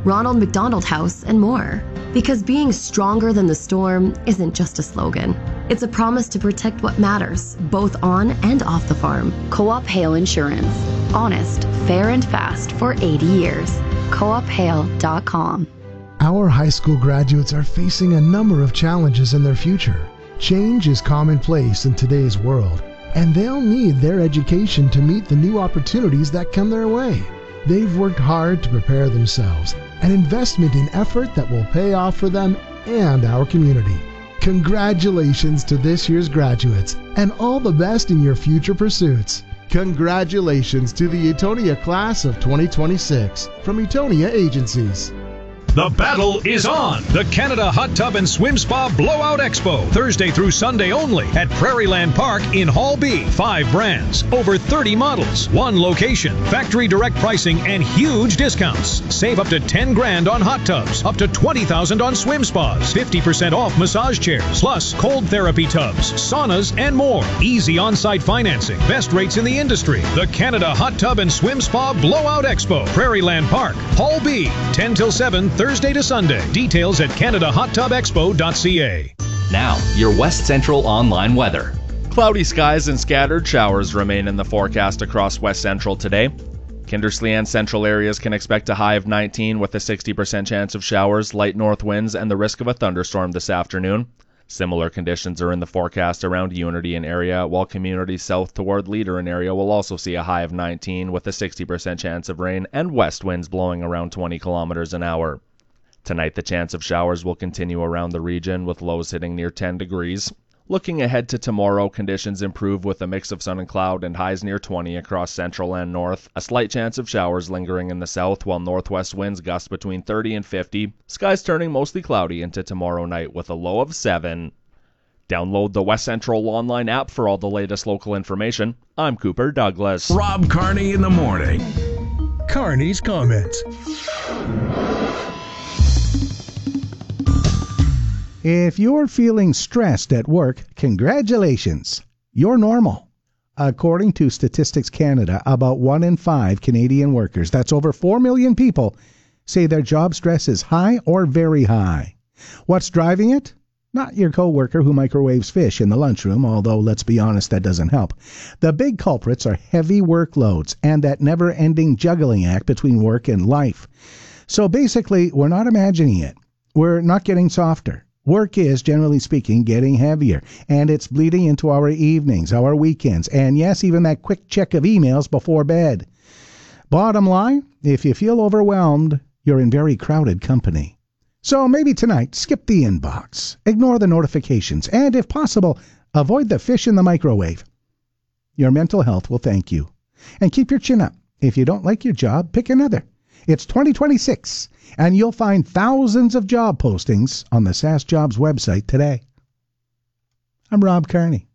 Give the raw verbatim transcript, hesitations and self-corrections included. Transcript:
Ronald McDonald House, and more. Because being stronger than the storm isn't just a slogan. It's a promise to protect what matters, both on and off the farm. Co-op Hail Insurance. Honest, fair, and fast for eighty years. co op hail dot com. Our high school graduates are facing a number of challenges in their future. Change is commonplace in today's world, and they'll need their education to meet the new opportunities that come their way. They've worked hard to prepare themselves, an investment in effort that will pay off for them and our community. Congratulations to this year's graduates, and all the best in your future pursuits. Congratulations to the Etonia class of twenty twenty-six from Etonia Agencies. The battle is on. The Canada Hot Tub and Swim Spa Blowout Expo, Thursday through Sunday only at Prairieland Park in Hall B. Five brands, over thirty models, one location, factory direct pricing, and huge discounts. Save up to ten grand on hot tubs, up to twenty thousand on swim spas, fifty percent off massage chairs, plus cold therapy tubs, saunas, and more. Easy on-site financing, best rates in the industry. The Canada Hot Tub and Swim Spa Blowout Expo, Prairieland Park, Hall B, ten till seven, Thursday to Sunday. Details at canada hot tub expo dot c a. Now, your West Central online weather. Cloudy skies and scattered showers remain in the forecast across West Central today. Kindersley and central areas can expect a high of nineteen with a sixty percent chance of showers, light north winds, and the risk of a thunderstorm this afternoon. Similar conditions are in the forecast around Unity and area, while communities south toward Leader and area will also see a high of nineteen with a sixty percent chance of rain and west winds blowing around twenty kilometers an hour. Tonight, the chance of showers will continue around the region, with lows hitting near ten degrees. Looking ahead to tomorrow, conditions improve with a mix of sun and cloud and highs near twenty across central and north. A slight chance of showers lingering in the south, while northwest winds gust between thirty and fifty. Skies turning mostly cloudy into tomorrow night with a low of seven. Download the West Central online app for all the latest local information. I'm Cooper Douglas. Rob Carney in the morning. Carney's comments. If you're feeling stressed at work, congratulations. You're normal. According to Statistics Canada, about one in five Canadian workers, that's over four million people, say their job stress is high or very high. What's driving it? Not your coworker who microwaves fish in the lunchroom, although let's be honest, that doesn't help. The big culprits are heavy workloads and that never-ending juggling act between work and life. So basically, we're not imagining it. We're not getting softer. Work is, generally speaking, getting heavier, and it's bleeding into our evenings, our weekends, and yes, even that quick check of emails before bed. Bottom line, if you feel overwhelmed, you're in very crowded company. So maybe tonight, skip the inbox, ignore the notifications, and if possible, avoid the fish in the microwave. Your mental health will thank you. And keep your chin up. If you don't like your job, pick another. It's twenty twenty-six, and you'll find thousands of job postings on the S A S Jobs website today. I'm Rob Carney.